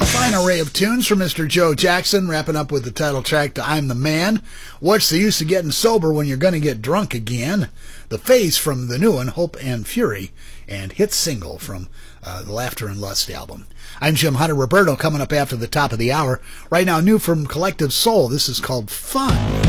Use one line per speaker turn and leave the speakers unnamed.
Fine array of tunes from Mr. Joe Jackson, wrapping up with the title track to I'm the Man. What's the use of getting sober when you're going to get drunk again? The Face from the new one, Hope and Fury, and hit single from the Laughter and Lust album. I'm Jim Hunter. Roberto coming up after the top of the hour. Right now, new from Collective Soul. This is called Fun.